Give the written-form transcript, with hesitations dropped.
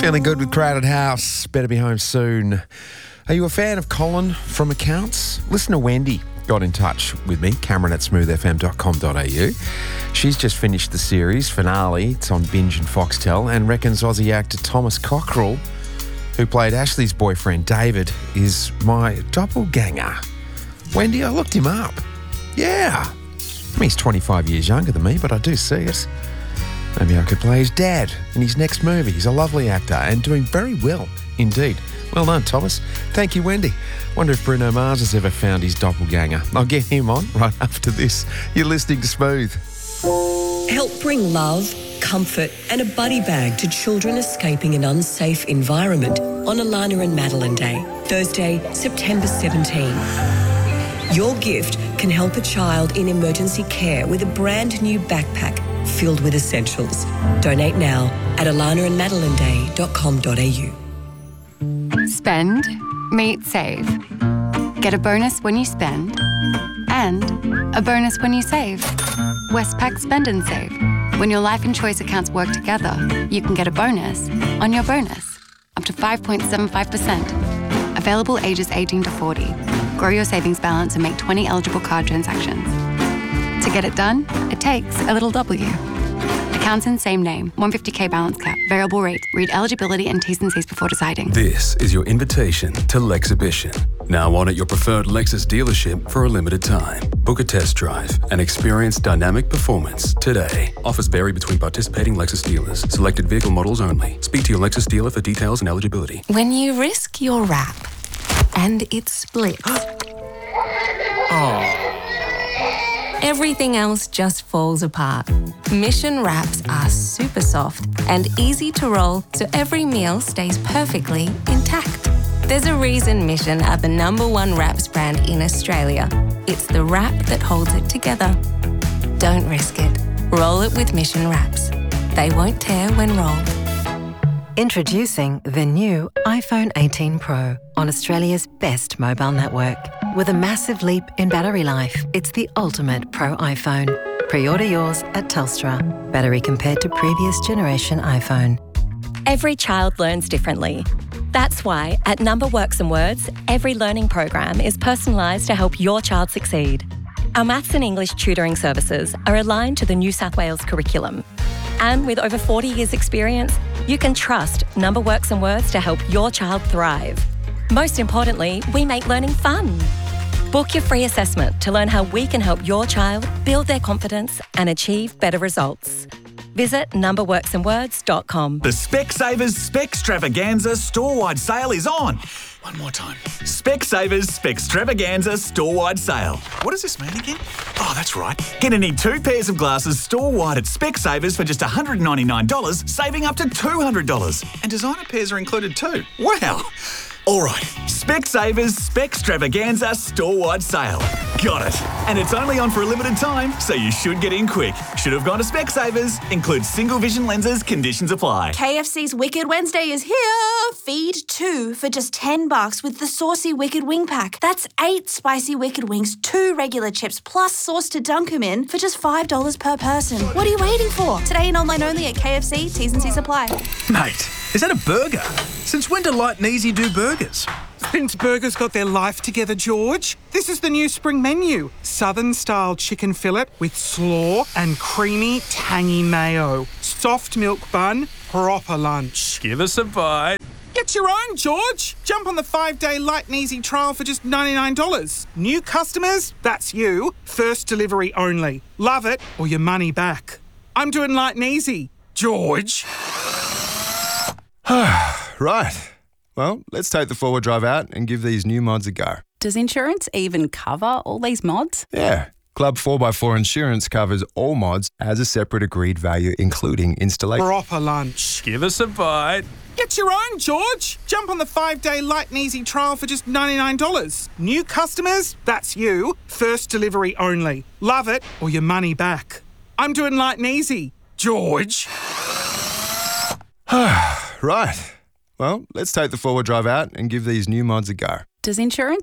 Feeling good with Crowded House. Better be home soon. Are you a fan of Colin from Accounts? Listen to Wendy. Got in touch with me, Cameron at smoothfm.com.au. She's just finished the series finale. It's on Binge and Foxtel, and reckons Aussie actor Thomas Cockrell, who played Ashley's boyfriend David, is my doppelganger. Wendy, I looked him up. Yeah. I mean, he's 25 years younger than me, but I do see it. Maybe I could play his dad in his next movie. He's a lovely actor and doing very well indeed. Well done, Thomas. Thank you, Wendy. Wonder if Bruno Mars has ever found his doppelganger. I'll get him on right after this. You're listening to Smooth. Help bring love, comfort and a buddy bag to children escaping an unsafe environment on Alana and Madeline Day, Thursday, September 17. Your gift can help a child in emergency care with a brand new backpack filled with essentials. Donate now at alanaandmadelineday.com.au. Spend, meet, save. Get a bonus when you spend and a bonus when you save. Westpac Spend and Save. When your life and choice accounts work together, you can get a bonus on your bonus, up to 5.75%. Available ages 18 to 40. Grow your savings balance and make 20 eligible card transactions. To get it done, it takes a little W. Accounts in same name, 150k balance cap, variable rate. Read eligibility and T's and C's before deciding. This is your invitation to Lexhibition. Now on at your preferred Lexus dealership for a limited time. Book a test drive and experience dynamic performance today. Offers vary between participating Lexus dealers. Selected vehicle models only. Speak to your Lexus dealer for details and eligibility. When you risk your wrap and it splits, everything else just falls apart. Mission wraps are super soft and easy to roll, so every meal stays perfectly intact. There's a reason Mission are the #1 wraps brand in Australia. It's the wrap that holds it together. Don't risk it. Roll it with Mission wraps. They won't tear when rolled. Introducing the new iPhone 18 Pro on Australia's best mobile network. With a massive leap in battery life, it's the ultimate Pro iPhone. Pre-order yours at Telstra. Battery compared to previous generation iPhone. Every child learns differently. That's why at Number Works and Words, every learning program is personalised to help your child succeed. Our maths and English tutoring services are aligned to the New South Wales curriculum. And with over 40 years' experience, you can trust Number Works and Words to help your child thrive. Most importantly, we make learning fun. Book your free assessment to learn how we can help your child build their confidence and achieve better results. Visit numberworksandwords.com. The Specsavers Specstravaganza store-wide sale is on. One more time. Specsavers Specstravaganza store-wide sale. What does this mean again? Oh, that's right. Get any 2 pairs of glasses store-wide at Specsavers for just $199, saving up to $200. And designer pairs are included too. Wow. All right, Specsavers Specstravaganza store-wide sale. Got it. And it's only on for a limited time, so you should get in quick. Should have gone to Specsavers. Includes single vision lenses. Conditions apply. KFC's Wicked Wednesday is here. Feed 2 for just $10 with the Saucy Wicked Wing Pack. That's 8 spicy Wicked Wings, 2 regular chips, plus sauce to dunk 'em in for just $5 per person. What are you waiting for? Today and online only at KFC. T's and C's apply. Mate, is that a burger? Since when do Light and Easy do burgers? Since burgers got their life together, George. This is the new spring menu. Southern-style chicken fillet with slaw and creamy, tangy mayo. Soft milk bun, proper lunch. Give us a bite. Get your own, George. Jump on the 5-day Light and Easy trial for just $99. New customers? That's you. First delivery only. Love it or your money back. I'm doing Light and Easy. George. Right. Well, let's take the 4-wheel drive out and give these new mods a go. Does insurance even cover all these mods? Yeah. Club 4x4 Insurance covers all mods as a separate agreed value, including installation. Proper lunch. Give us a bite. Get your own, George. Jump on the 5-day Light and Easy trial for just $99. New customers? That's you. First delivery only. Love it or your money back. I'm doing Light and Easy. George. Right. Well, let's take the 4-wheel drive out and give these new mods a go. Does insurance